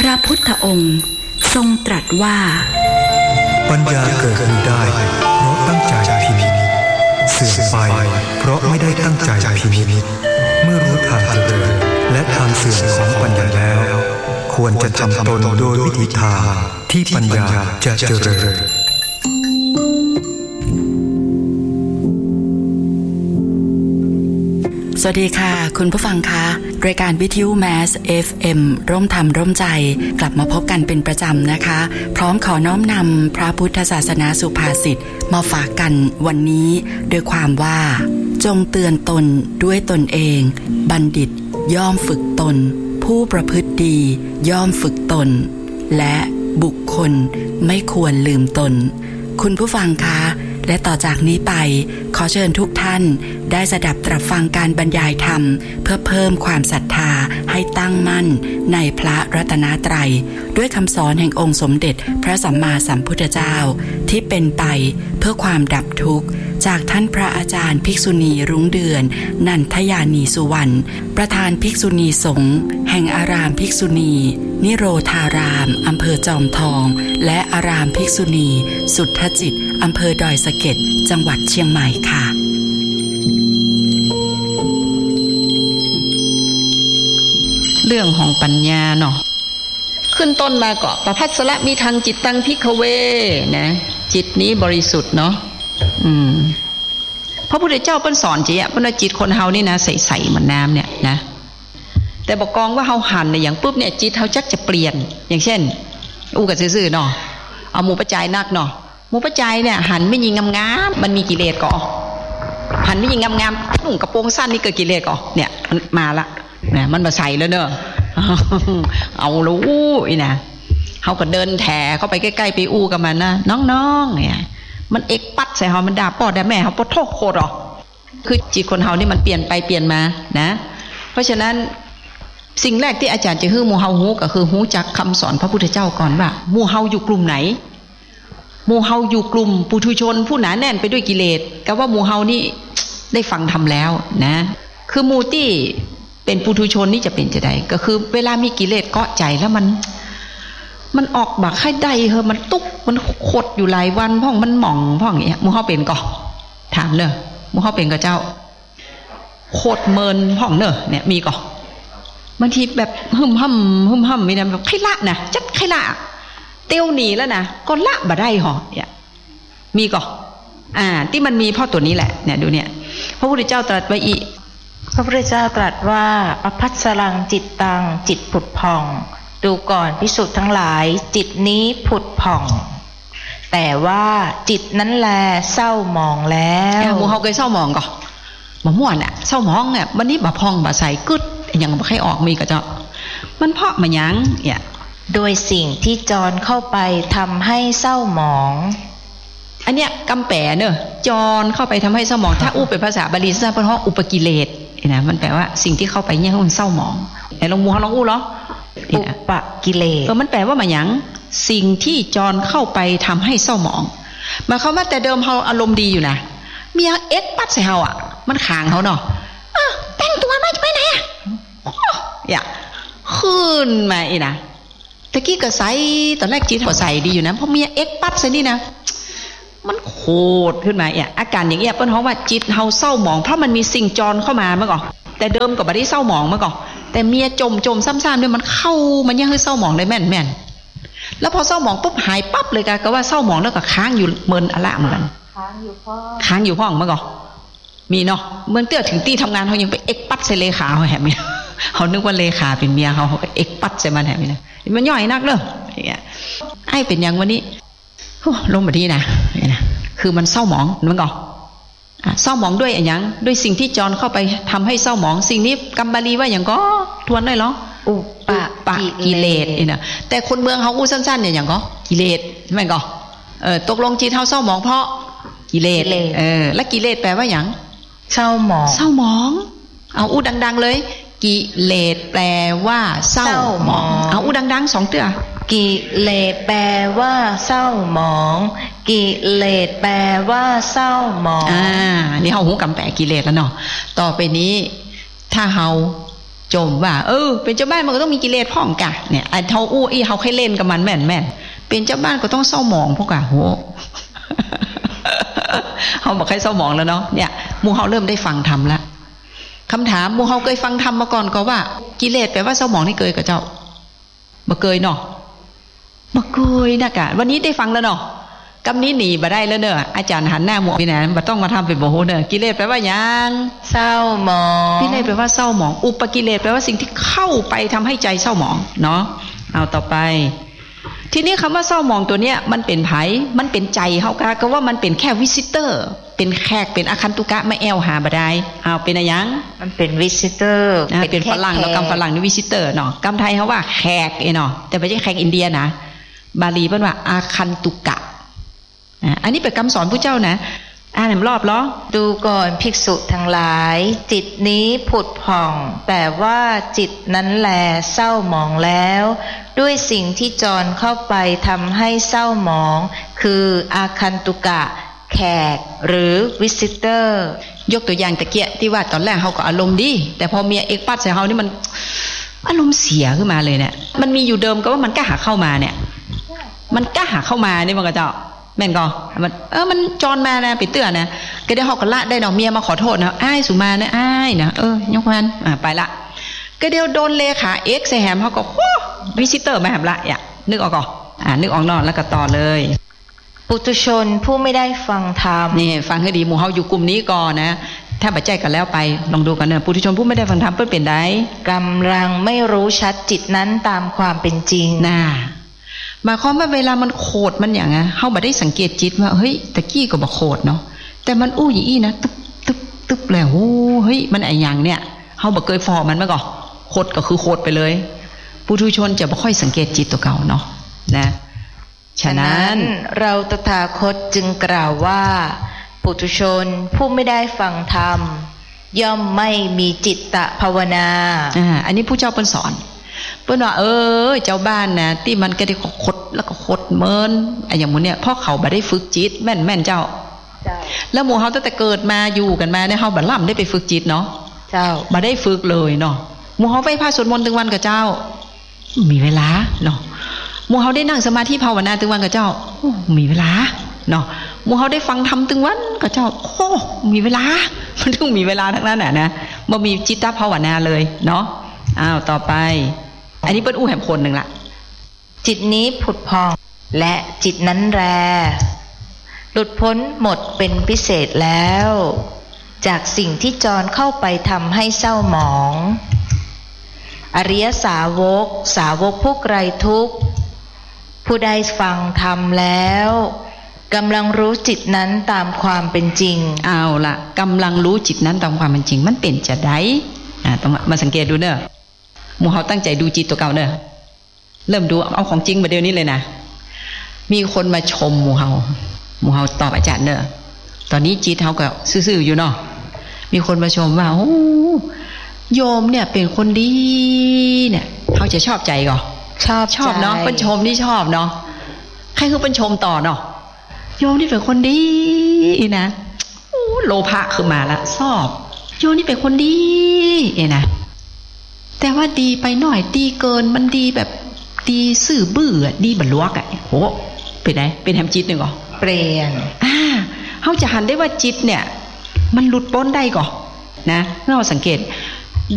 ระพุทธองค์ทรงตรัสว่าปัญญาเกิดขึ้นได้เพราะตั้งใจพินิจเสื่อมไปเพราะไม่ได้ตั้งใจพินิจเมื่อรู้ทางเจริญและทางเสื่อมของปัญญาแล้วควรจะทำตนโดยวิธีทางที่ปัญญาจะเจริญสวัสดีค่ะคุณผู้ฟังคะรายการวิทยุ Mass FM ร่วมธรรมร่วมใจกลับมาพบกันเป็นประจำนะคะพร้อมขอน้อมนำพระพุทธศาสนาสุภาษิตมาฝากกันวันนี้โดยความว่าจงเตือนตนด้วยตนเองบัณฑิตย่อมฝึกตนผู้ประพฤติดีย่อมฝึกตนและบุคคลไม่ควรลืมตนคุณผู้ฟังคะและต่อจากนี้ไปขอเชิญทุกท่านได้สดับตรับฟังการบรรยายธรรมเพื่อเพิ่มความศรัทธาให้ตั้งมั่นในพระรัตนตรัยด้วยคำสอนแห่งองค์สมเด็จพระสัมมาสัมพุทธเจ้าที่เป็นไปเพื่อความดับทุกข์จากท่านพระอาจารย์ภิกษุณีรุ้งเดือนนันทยานีสุวรรณประธานภิกษุณีสงฆ์แห่งอารามภิกษุณีนิโรธารามอำเภอจอมทองและอารามภิกษุณีสุทธจิตอำเภอดอยสะเก็ดจังหวัดเชียงใหม่ค่ะเรื่องของปัญญาเนาะขึ้นต้นมาก็ประภัสสระมีทางจิตตังภิกขเวนะจิตนี้บริสุทธิ์เนาะพระพุทธเจ้าเปิ้นสอนจิอ่ะเปิ้นว่าจิตคนเฮานี่นะใสๆเหมือนน้ำเนี่ยนะแต่บอกกองว่าเฮาหันเนี่ยอย่างปุ๊บเนี่ยจิตเฮาจักจะเปลี่ยนอย่างเช่นอู้กับซื่อๆเนาะเอาหมู่ปัจจัยนักเนาะหมู่ปัจจัยเนี่ยหันไม่ยิงงามๆมันมีกิเลสก่อหันไม่ยิงงามๆนุ่งกระโปรงสั้นนี่เกิดกิเลสก่อเนี่ยมันมาละเนี่ยมันมาใส่แล้วเนอะเอารู้อีนะเฮาก็เดินแถเข้าไปใกล้ๆไปอู้กับมันนะน้องๆเนี่ยมันเอ็กปัดใส่เฮามันด่าพ่อด่าแม่เฮาปะโทษโคตรหรอคือจิตคนเฮานี่มันเปลี่ยนไปเปลี่ยนมานะเพราะฉะนั้นสิ่งแรกที่อาจารย์จะฮื้อหมู่เฮาฮู้ก็คือฮู้จักคำสอนพระพุทธเจ้าก่อนว่าหมู่เฮาอยู่กลุ่มไหนหมู่เฮาอยู่กลุ่มปุถุชนผู้หนาแน่นไปด้วยกิเลสก็ว่าหมู่เฮานี่ได้ฟังธรรมแล้วนะคือหมู่ที่เป็นปุถุชนนี่จะเป็นจะใดก็คือเวลามีกิเลสเกาะใจแล้วมันออกบักให้ได้เฮอมันตุ๊กมันขดอยู่หลายวันพ่องมันหม่องพ่องอย่างเงี้ยหมู่เฮาเป็นก่อถามเนอะหมู่เฮาเป็นกับเจ้าโคตรเมินพ่องเนอะเนี่ยมีก่อบางทีแบบหึมห่ำมีนะแบบไข่ละนะจัดไข่ละเตี้ยวหนีแล้วนะก็ละบ่ได้หรอเนี่ยมีก่อที่มันมีเพราะตัวนี้แหละเนี่ยดูเนี่ยพระพุทธเจ้าตรัสไว้อีพระพุทธเจ้าตรัสว่าอภัสสรังจิตตังจิตผุดผ่องดูก่อนภิกษุทั้งหลายจิตนี้ผุดผ่องแต่ว่าจิตนั้นแลเศร้าหมองแล้วหมู่เฮาเคยเศร้าหมองก่อบ่ม่วนเศร้าหมองเนี่ยวันนี้บ่พองบ่ใสกึดยังบ่ใครออกมีก็เจ้ามันเพราะมาหยังเนี่ยโดยสิ่งที่จรเข้าไปทำให้เศร้าหมองอันเนี้ยกำแปเนอะจรเข้าไปทำให้เศร้าหมองถ้าอู้เป็นภาษาบาลีซะเพราะอุปกิเลสนะมันแปลว่าสิ่งที่เข้าไปเนี่ยมันเศร้าหมองไหนลองหมู่เฮาลองอู้เหรออุปกิเลสมันแปลว่ามาหยังสิ่งที่จรเข้าไปทำให้เศร้าหมองหมายความว่าแต่เดิมเฮาอารมณ์ดีอยู่นะมีเอ็ดปัดใส่เฮาอ่ะมันขางเฮาเนาะแต่งตัวมาจะไปไหนอ่ะอย่าขึ้นมาอีนะตะกี้ก็ใส่ตอนแรกจิตก็ใส่ดีอยู่นะเพราะมีเอ็กปัดใส่นี่นะมันโคตรขึ้นมาอาการอย่างเงี้ยเปิ้นฮ้องว่าจิตเฮาเศร้าหมองเพราะมันมีสิ่งจรเข้ามาเมื่อก่อนแต่เดิมก็บ่ได้เศร้าหมองเมื่อก่อนแต่เมียจมซ้ำๆเนี่ยมันเข้ามันยังให้เศร้าหมองได้แม่นแล้วพอเศร้าหมองปุ๊บหายปั๊บเลยก็ว่าเศร้าหมองแล้วก็ค้างอยู่เมินอะละเหมือนกันค้างอยู่ห้องเมื่อก่อนมีเนาะเมื่อเตื้อถึงที่ทำงานเขายังไปเอ็กปัดใส่เลขาเขาแหมเขานึกว่าเลขาเป็นเมียเขาก็เอ็กปัดใส่มันแหมนะมันย่อยนักเด้ออย่างเงี้ยไอ้เป็นยังวันนี้ลงมาที่นะคือมันเศร้าหมองมันก่อนเศร้าหมองด้วยอะไรอย่างด้วยสิ่งที่จรเข้าไปทำให้เศร้าหมองสิ่งนี้กัมบาลีว่าอย่างก็ทวนได้หรออุปกิเลสนะแต่คนเมืองเขาอู้สั้นๆเนี่ยอย่างก็กิเลสใช่ไหมก่อนตกลงจิตเขาเศร้าหมองเพราะกิเลสและกิเลสแปลว่าอย่างเศร้าหมองเอาอู้ดังๆเลยกิเลสแปลว่าเศร้าหมองเอาอู้ดังๆ2เตื้อกิเลสแปลว่าเศร้าหมองกิเลสแปลว่าเศร้าหมองนี่เฮาฮู้กำแปลกิเลสแล้วเนาะต่อไปนี้ถ้าเฮาจมว่าเป็นเจ้าบ้านมันก็ต้องมีกิเลสพ่องกะเนี่ยไอ้เท่าอู้อีเขาเคยเล่นกับมันแม่นเป็นเจ้าบ้านก็ต้องเศร้าหมองพวกกะโหเขาบอกให้เศร้าหมองแล้วเนาะเนี่ยหมู่เฮาเริ่มได้ฟังธรรมแล้วคำถามหมู่เฮาเคยฟังธรรมมาก่อนก็ว่ากิเลสแปลว่าเศร้าหมองนี่เคยกับเจ้าบ่เคยเนาะบ่เคยนะกะวันนี้ได้ฟังแล้วเนาะกำนี้หนีบ่ได้แล้วเนอะอาจารย์หันหน้าหมู่พี่แหนบ่ต้องมาทำเป็นบ่โหเนอะกิเลสแปลว่าหยังเศร้าหมองกิเลสแปลว่าเศร้าหมองอุปกิเลสแปลว่าสิ่งที่เข้าไปทำให้ใจเศร้าหมองเนาะเอาต่อไปทีนี้คำว่าเศร้าหมองตัวเนี้ยมันเป็นไผมันเป็นใจเฮากะก็ว่ามันเป็นแค่วิสิเตอร์เป็นแขกเป็นอาคันตุกะไม่แอวหาบ่ได้เอาเป็นอะไรยังมันเป็นวิสิเตอร์เป็นฝรั่งแล้วกำฝรั่งนี่วิสิเตอร์เนาะกำไทยเขาว่าแขกเนาะแต่ไม่ใช่แขกอินเดียนะบาลีเพิ่นว่าอาคันตุกะอันนี้เป็นคำสอนผู้เจ้านะอ่านรอบล้อดูก่อนภิกษุทั้งหลายจิตนี้ผุดผ่องแต่ว่าจิตนั้นแลเศร้าหมองแล้วด้วยสิ่งที่จรเข้าไปทำให้เศร้าหมองคืออาคันตุกะแขกหรือวิสิเตอร์ยกตัวอย่างตะเกียที่ว่าตอนแรกเขาก็อารมณ์ดีแต่พอเมียเอกปัดใส่เขานี่มันอารมณ์เสียขึ้นมาเลยเนี่ยมันมีอยู่เดิมก็ว่ามันกล้าหาเข้ามาเนี่ยมันกล้าหาเข้ามานี่มันก็จะแม่นก็มันจรมานะไปเตือนนะก็ได้เขาก็ละได้เนาะเมียมาขอโทษนะอ้ายสุมานะอ้ายนะยกวันไปละก็เดี๋ยวโดนเลขาเอ็กซ์แฮมเขาก็โอ้วิสิเตอร์มาแฮมละอย่านึกออกก่อนนึกออกนอนแล้วก็ต่อเลยปุถุชนผู้ไม่ได้ฟังธรรมนี่ฟังให้ดีหมู่เฮาอยู่กลุ่มนี้ก่อนนะถ้าบัดใจกันแล้วไปลองดูกันเนอะปุถุชนผู้ไม่ได้ฟังธรรมเปิ้นเป็นไดกำลังไม่รู้ชัดจิตนั้นตามความเป็นจริงน่ะหมายความว่าเวลามันโคตรมันอย่างไงเฮาบ่ได้สังเกตจิตว่าเฮ้ยตะกี้ก็บ่โคตรเนาะแต่มันอู้ยี่นะตึ๊บแล้วโอ้เฮ้ยมันไอ้หยังเนี่ยเฮาบ่เคยฟอมันมาก่อโคตรก็คือโคตรไปเลยปุถุชนจะบ่ค่อยสังเกตจิตตัวเก่าเนาะนะฉะนั้นเราตถาคตจึงกล่าวว่าปุถุชนผู้ไม่ได้ฟังธรรมย่อมไม่มีจิตตภาวนาอันนี้ผู้เจ้าเปิ้นสอนเปิ้นว่าเจ้าบ้านนะที่มันก็ได้ขดแล้วก็ขดเมินอย่างหมู่เนี่ยเพราะเขาบ่ได้ฝึกจิตแม่นเจ้าแล้วหมู่เฮาตั้งแต่เกิดมาอยู่กันมาเนี่ยเฮาบ่ล่ำได้ไปฝึกจิตเนาะเจ้าบ่ได้ฝึกเลยเนาะหมู่เฮาไปพาสวดมนต์ถึงวันกับเจ้ามีเวลาเนาะหมู่เฮาได้นั่งสมาธิภาวนาถึงวันกับเจ้ามีเวลาเนาะหมู่เฮาได้ฟังธรรมถึงวันกับเจ้าโอ้มีเวลามันต้องมีเวลาทั้งนั้นนะบ่มีจิตตภาวนาเลยเนาะต่อไปอันนี้เปิ้นอู้แหมคนนึงละจิตนี้ผุดพองและจิตนั้นแลหลุดพ้นหมดเป็นพิเศษแล้วจากสิ่งที่จรเข้าไปทำให้เศร้าหมองอริยสาวกผู้ไกลทุกข์ผู้ได้ฟังธรรมแล้วกำลังรู้จิตนั้นตามความเป็นจริงเอาล่ะกำลังรู้จิตนั้นตามความเป็นจริงมันเป็นจะได้ต้องมาสังเกตดูเนอะหมู่เฮาตั้งใจดูจิตตัวเก่าเนอะเริ่มดูเอาของจริงมาเดี๋ยวนี้เลยนะมีคนมาชมหมู่เฮาตอบอาจารย์เนอะตอนนี้จิตเฮาก็ซื่อๆอยู่เนาะมีคนมาชมว่าโอ้โยมเนี่ยเป็นคนดีเนี่ยเขาจะชอบใจก่อชอบเนาะเป็นชมนี่ชอบเนาะใครคือเป็นชมต่อเนาะโยมนี่เป็นคนดีนะโลภะขึ้นมาละชอบโยมนี่เป็นคนดีนะแต่ว่าดีไปหน่อยดีเกินมันดีแบบดีซื่อบื้อดีบรรลุกโหเป็นไงเป็นแฮมจิตหนึ่งก่อเปลี่ยนเขาจะหันได้ว่าจิตเนี่ยมันหลุดพ้นได้ก่อนะเราสังเกต